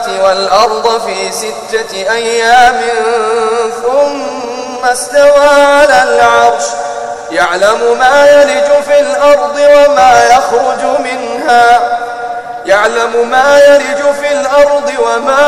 والأرض في 6 أيام ثم استوى على العرش يعلم ما يلج في الأرض وما